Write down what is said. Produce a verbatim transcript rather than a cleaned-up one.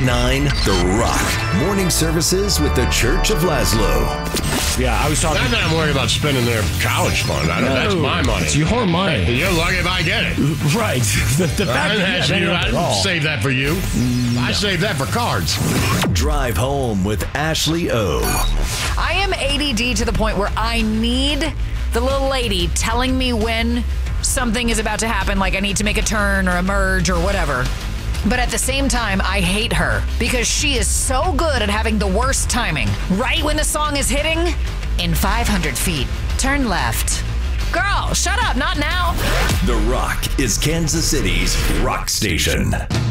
nine, The Rock. Morning services with the Church of Laszlo. Yeah, I was talking. Not that I'm worried about spending their college fund. I don't, No, that's my money. It's your money. Hey, you're lucky if I get it. Right. The, the fact I that didn't, you you, have I it didn't all. save that for you. No. I saved that for cards. Drive home with Ashley O. I am A D D to the point where I need the little lady telling me when something is about to happen, like I need to make a turn or a merge or whatever. But at the same time, I hate her because she is so good at having the worst timing. Right when the song is hitting, in five hundred feet, turn left. Girl, shut up, not now. The Rock is Kansas City's rock station.